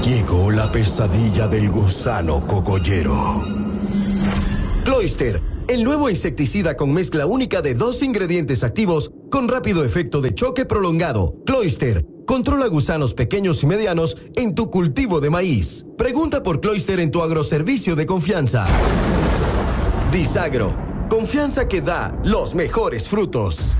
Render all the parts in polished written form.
Llegó la pesadilla del gusano cogollero. Cloyster, el nuevo insecticida con mezcla única de 2 ingredientes activos con rápido efecto de choque prolongado. Cloyster, controla gusanos pequeños y medianos en tu cultivo de maíz. Pregunta por Cloyster en tu agroservicio de confianza. Disagro, confianza que da los mejores frutos.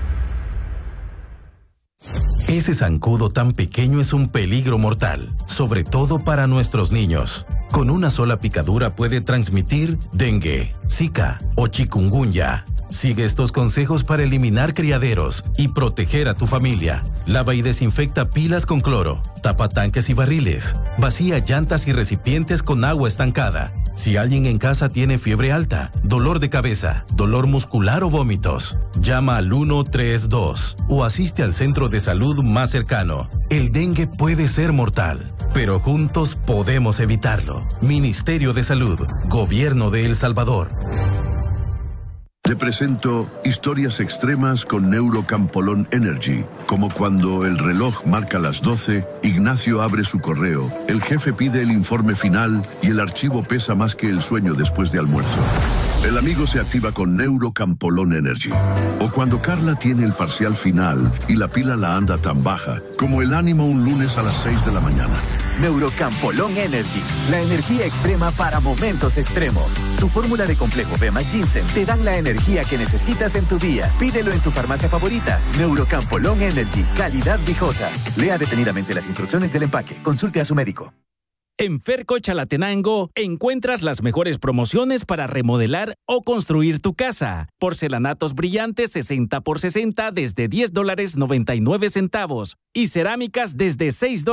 Ese zancudo tan pequeño es un peligro mortal, sobre todo para nuestros niños. Con una sola picadura puede transmitir dengue, zika o chikungunya. Sigue estos consejos para eliminar criaderos y proteger a tu familia. Lava y desinfecta pilas con cloro. Tapa tanques y barriles. Vacía llantas y recipientes con agua estancada. Si alguien en casa tiene fiebre alta, dolor de cabeza, dolor muscular o vómitos, llama al 132 o asiste al centro de salud más cercano. El dengue puede ser mortal, pero juntos podemos evitarlo. Ministerio de Salud, Gobierno de El Salvador. Te presento historias extremas con Neurocampolón Energy, como cuando el reloj marca las 12, Ignacio abre su correo, el jefe pide el informe final y el archivo pesa más que el sueño después de almuerzo. El amigo se activa con Neurocampolón Energy. O cuando Carla tiene el parcial final y la pila la anda tan baja, como el ánimo un lunes a las 6 de la mañana. Neurocampolón Energy, la energía extrema para momentos extremos. Su fórmula de complejo B más ginseng te dan la energía que necesitas en tu día. Pídelo en tu farmacia favorita. Neurocampolón Energy, calidad viejosa. Lea detenidamente las instrucciones del empaque. Consulte a su médico. En Ferco Chalatenango encuentras las mejores promociones para remodelar o construir tu casa. Porcelanatos brillantes 60 por 60 desde $10.99 y cerámicas desde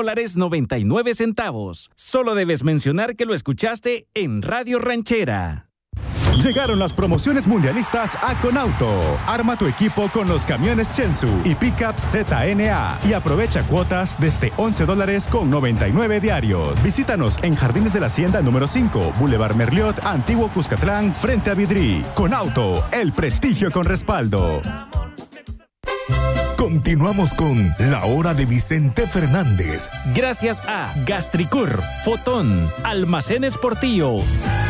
$6.99. Solo debes mencionar que lo escuchaste en Radio Ranchera. Llegaron las promociones mundialistas a Conauto. Arma tu equipo con los camiones Shensu y pickups ZNA y aprovecha cuotas desde $11.99 diarios. Visítanos en Jardines de la Hacienda número 5, Boulevard Merliot, Antiguo Cuscatlán, frente a Vidrí. Conauto, el prestigio con respaldo. Continuamos con La Hora de Vicente Fernández. Gracias a Gastricur, Fotón, Almacenes Portillo.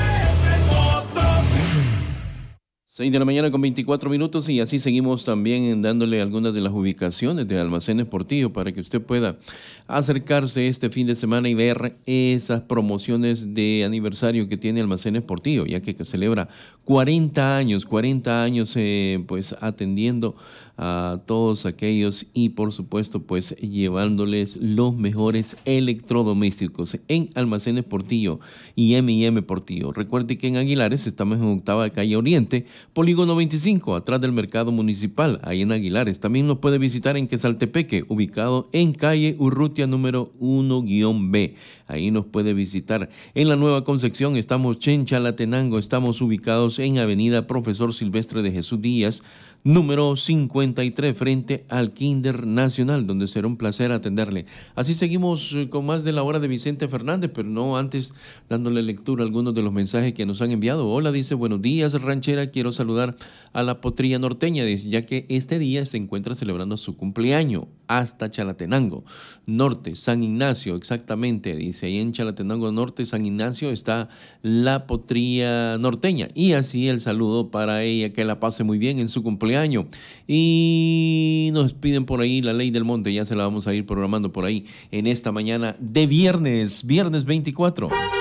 6 de la mañana con 24 minutos y así seguimos también dándole algunas de las ubicaciones de Almacenes Portillo para que usted pueda acercarse este fin de semana y ver esas promociones de aniversario que tiene Almacenes Portillo, ya que celebra 40 años pues atendiendo a todos aquellos y por supuesto pues llevándoles los mejores electrodomésticos en Almacenes Portillo y M&M Portillo. Recuerde que en Aguilares estamos en Octava Calle Oriente, Polígono 25, atrás del Mercado Municipal, ahí en Aguilares. También nos puede visitar en Quesaltepeque, ubicado en calle Urrutia número 1-B. Ahí nos puede visitar. En la Nueva Concepción estamos en Chalatenango, estamos ubicados en Avenida Profesor Silvestre de Jesús Díaz, número 53, frente al Kinder Nacional, donde será un placer atenderle. Así seguimos con más de La Hora de Vicente Fernández, pero no antes dándole lectura a algunos de los mensajes que nos han enviado. Hola, dice, buenos días, ranchera, quiero saludar a la Potrilla Norteña, dice, ya que este día se encuentra celebrando su cumpleaños, hasta Chalatenango Norte, San Ignacio, exactamente, dice, ahí en Chalatenango Norte, San Ignacio, está la Potrilla Norteña, y así el saludo para ella, que la pase muy bien en su cumpleaños. Y nos piden por ahí la Ley del Monte, ya se la vamos a ir programando por ahí en esta mañana de viernes 24.